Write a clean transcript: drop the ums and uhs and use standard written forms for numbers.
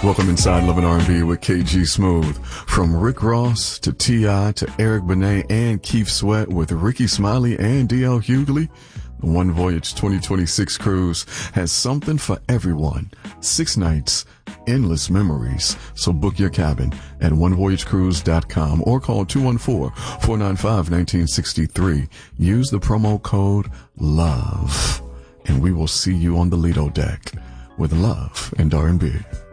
Welcome inside Love and R&B with KG Smooth. From Rick Ross to T.I. to Eric Benet and Keith Sweat with Ricky Smiley and D.L. Hughley, the One Voyage 2026 cruise has something for everyone. 6 nights, endless memories. So book your cabin at onevoyagecruise.com or call 214-495-1963. Use the promo code LOVE and we will see you on the Lido deck with Love and R&B.